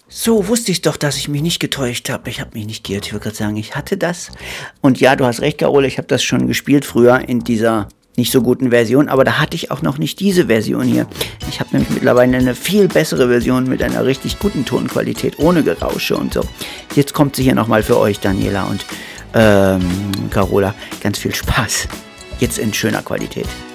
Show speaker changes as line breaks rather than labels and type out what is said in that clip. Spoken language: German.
So, wusste ich doch, dass ich mich nicht getäuscht habe. Ich habe mich nicht geirrt. Ich würde gerade sagen, ich hatte das. Und ja, du hast recht, Carola, ich habe das schon gespielt früher in dieser nicht so guten Version, aber da hatte ich auch noch nicht diese Version hier. Ich habe nämlich mittlerweile eine viel bessere Version mit einer richtig guten Tonqualität, ohne Gerausche und so. Jetzt kommt sie hier nochmal für euch, Daniela und Carola. Ganz viel Spaß. Jetzt in schöner Qualität.